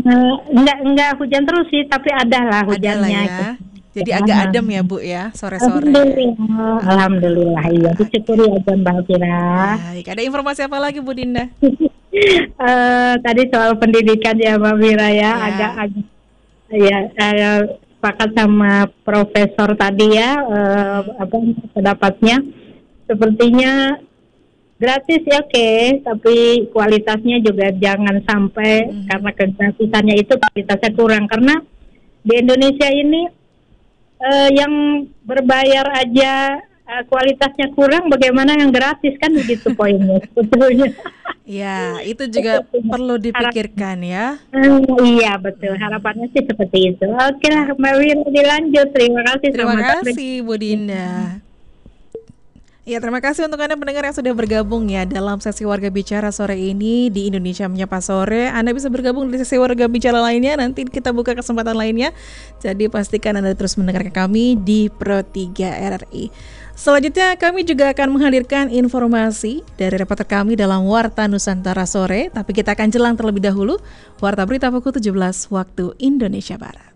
Enggak hujan terus sih, tapi ada lah Ada lah hujannya. ya. Jadi Ya. agak adem ya Bu ya, sore-sore. Alhamdulillah, alhamdulillah iya. Disyukuri aja Mbak Fira. Baik, ada informasi apa lagi Bu Dinda? Tadi soal pendidikan ya Mbak Fira ya, Ya. agak ya sepakat sama profesor tadi ya, apa pendapatnya. Sepertinya gratis ya oke, tapi kualitasnya juga jangan sampai karena kegratisannya itu kualitasnya kurang, karena di Indonesia ini yang berbayar aja kualitasnya kurang, bagaimana yang gratis, kan begitu poinnya sebetulnya. Ya, itu juga perlu dipikirkan ya. Iya betul, harapannya sih seperti itu. Oke lah Mbak Wira, dilanjut. Terima kasih, Terima selamat sore. kasih Bu Dinda. Ya, terima kasih untuk Anda pendengar yang sudah bergabung ya dalam sesi Warga Bicara sore ini di Indonesia Menyapa Sore. Anda bisa bergabung di sesi Warga Bicara lainnya, nanti kita buka kesempatan lainnya. Jadi pastikan Anda terus mendengarkan kami di Pro 3 RRI. Selanjutnya kami juga akan menghadirkan informasi dari reporter kami dalam Warta Nusantara Sore. Tapi kita akan jelang terlebih dahulu Warta Berita pukul 17 waktu Indonesia Barat.